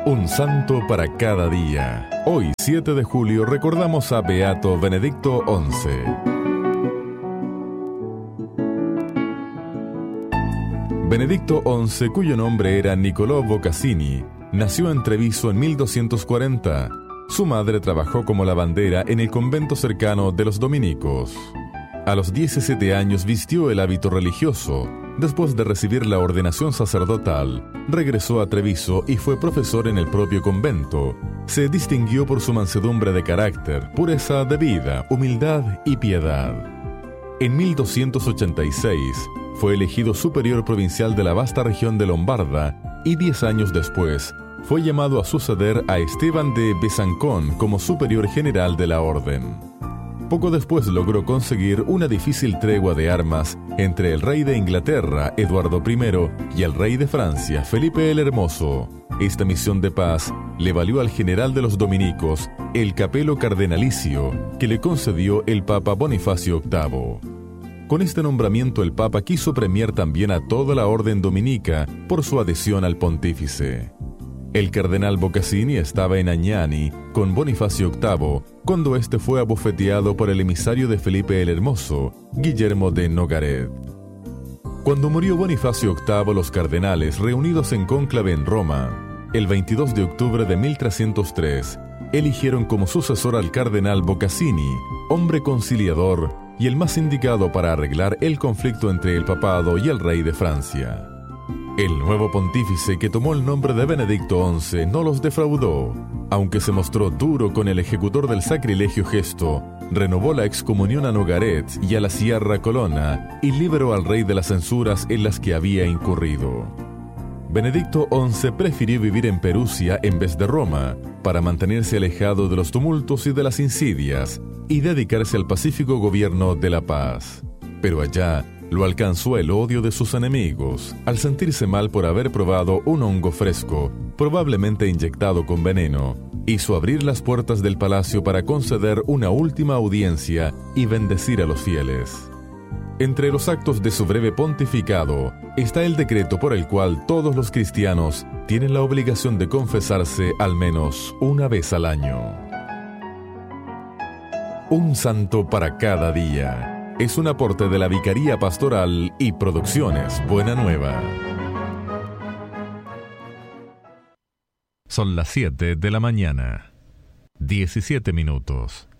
Un santo para cada día. Hoy, 7 de julio, recordamos a Beato Benedicto XI. Benedicto XI, cuyo nombre era Niccolò Bocassini, nació en Treviso en 1240. Su madre trabajó como lavandera en el convento cercano de los dominicos. A los 17 años vistió el hábito religioso. Después de recibir la ordenación sacerdotal, regresó a Treviso y fue profesor en el propio convento. Se distinguió por su mansedumbre de carácter, pureza de vida, humildad y piedad. En 1286 fue elegido superior provincial de la vasta región de Lombarda y 10 años después fue llamado a suceder a Esteban de Besancón como superior general de la orden. Poco después logró conseguir una difícil tregua de armas entre el rey de Inglaterra, Eduardo I, y el rey de Francia, Felipe el Hermoso. Esta misión de paz le valió al general de los dominicos el capelo cardenalicio que le concedió el Papa Bonifacio VIII. Con este nombramiento el Papa quiso premiar también a toda la orden dominica por su adhesión al pontífice. El cardenal Bocassini estaba en Agnani con Bonifacio VIII cuando éste fue abofeteado por el emisario de Felipe el Hermoso, Guillermo de Nogaret. Cuando murió Bonifacio VIII, los cardenales, reunidos en cónclave en Roma, el 22 de octubre de 1303, eligieron como sucesor al cardenal Bocassini, hombre conciliador y el más indicado para arreglar el conflicto entre el papado y el rey de Francia. El nuevo pontífice, que tomó el nombre de Benedicto XI, no los defraudó. Aunque se mostró duro con el ejecutor del sacrilegio gesto, renovó la excomunión a Nogaret y a la Sierra Colonna y liberó al rey de las censuras en las que había incurrido. Benedicto XI prefirió vivir en Perusia en vez de Roma, para mantenerse alejado de los tumultos y de las insidias, y dedicarse al pacífico gobierno de la paz. Pero allá lo alcanzó el odio de sus enemigos, al sentirse mal por haber probado un hongo fresco, probablemente inyectado con veneno. Hizo abrir las puertas del palacio para conceder una última audiencia y bendecir a los fieles. Entre los actos de su breve pontificado está el decreto por el cual todos los cristianos tienen la obligación de confesarse al menos una vez al año. Un santo para cada día. Es un aporte de la Vicaría Pastoral y Producciones Buena Nueva. Son las 7 de la mañana, 17 minutos.